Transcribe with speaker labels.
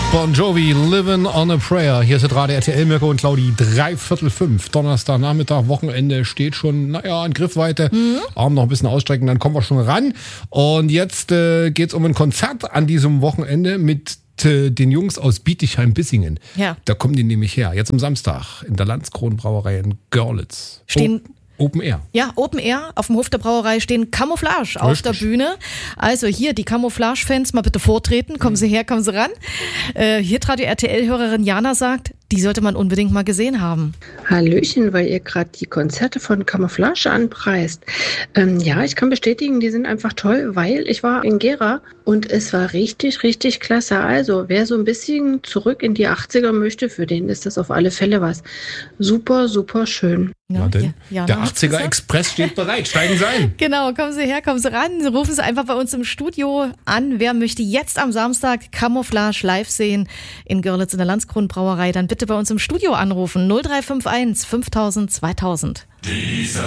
Speaker 1: Bon Jovi, Living on a Prayer. Hier ist Radio RTL, Mirko und Claudi, 3:45. Donnerstagnachmittag, Wochenende steht schon, in Griffweite. Arm noch ein bisschen ausstrecken, dann kommen wir schon ran. Und jetzt geht's um ein Konzert an diesem Wochenende mit den Jungs aus Bietigheim-Bissingen.
Speaker 2: Ja.
Speaker 1: Da kommen die nämlich her. Jetzt am Samstag in der Landskron-Brauerei in Görlitz.
Speaker 2: Stehen
Speaker 1: Open Air.
Speaker 2: Ja, Open Air. Auf dem Hof der Brauerei stehen Camouflage auf der Bühne. Also hier, die Camouflage-Fans mal bitte vortreten. Kommen Sie her, kommen Sie ran. Hier Radio RTL-Hörerin Jana sagt, die sollte man unbedingt mal gesehen haben.
Speaker 3: Hallöchen, weil ihr gerade die Konzerte von Camouflage anpreist. Ja, ich kann bestätigen, die sind einfach toll, weil ich war in Gera und es war richtig, richtig klasse. Also, wer so ein bisschen zurück in die 80er möchte, für den ist das auf alle Fälle was. Super, super schön.
Speaker 1: Ja, denn der 80er Express steht bereit. Steigen Sie ein.
Speaker 2: Genau, kommen Sie her, kommen Sie ran. Rufen Sie einfach bei uns im Studio an. Wer möchte jetzt am Samstag Camouflage live sehen in Görlitz in der Landskron Brauerei, dann bitte bei uns im Studio anrufen. 0351 5000 2000.